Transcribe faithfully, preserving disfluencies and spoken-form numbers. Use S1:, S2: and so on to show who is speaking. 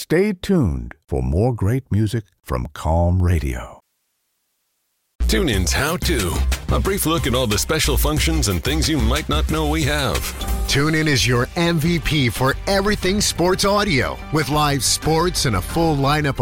S1: Stay tuned for more great music from Calm Radio.
S2: TuneIn's How To, a brief look at all the special functions and things you might not know we have.
S3: TuneIn is your M V P for everything sports audio, with live sports and a full lineup